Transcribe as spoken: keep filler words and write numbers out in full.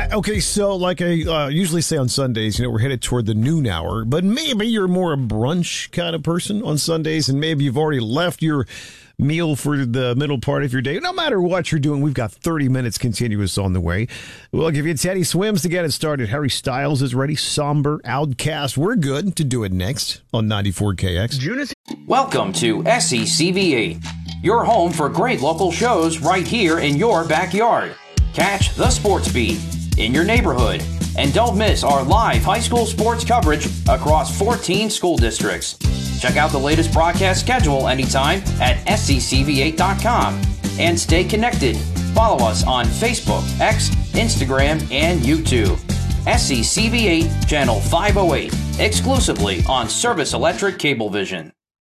Okay, so like I uh, usually say on Sundays, you know, we're headed toward the noon hour, but maybe you're more a brunch kind of person on Sundays, and maybe you've already left your meal for the middle part of your day. No matter what you're doing, we've got thirty minutes continuous on the way. We'll give you Teddy Swims to get it started. Harry Styles is ready. Somber, Outcast. We're good to do it next on ninety-four K X. Welcome to S E C V eight, your home for great local shows right here in your backyard. Catch the Sports Beat in your neighborhood, and don't miss our live high school sports coverage across fourteen school districts. Check out the latest broadcast schedule anytime at S E C V eight dot com and stay connected. Follow us on Facebook, X, Instagram, and YouTube. S E C V eight Channel five oh eight, exclusively on Service Electric Cablevision.